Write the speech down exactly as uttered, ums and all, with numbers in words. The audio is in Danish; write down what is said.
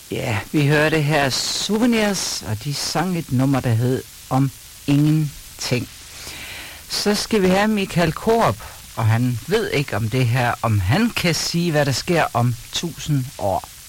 Ja, vi hørte her Souvenirs, og de sang et nummer, der hed Om Ingenting. Så skal vi have Michael Korup, og han ved ikke om det her, om han kan sige, hvad der sker om tusind år.